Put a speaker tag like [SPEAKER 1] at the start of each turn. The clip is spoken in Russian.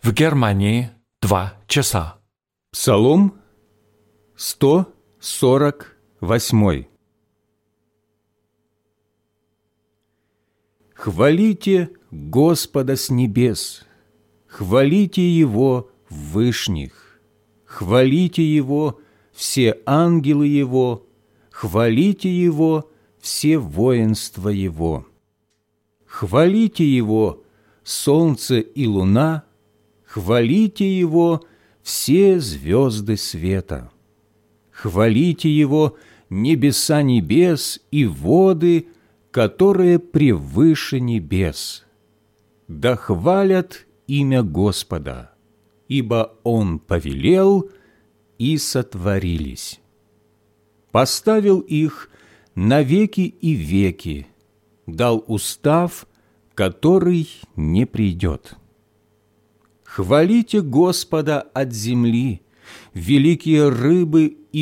[SPEAKER 1] В Германии 2 часа.
[SPEAKER 2] Псалом 148. Хвалите Господа с небес, хвалите Его в вышних, хвалите Его все ангелы Его, хвалите Его все воинства Его. Хвалите Его солнце и луна, хвалите Его все звезды света. Хвалите Его небеса небес и воды, которые превыше небес. Да хвалят имя Господа, ибо Он повелел, и сотворились. Поставил их на веки и веки, дал устав, который не придет. Хвалите Господа от земли, великие рыбы и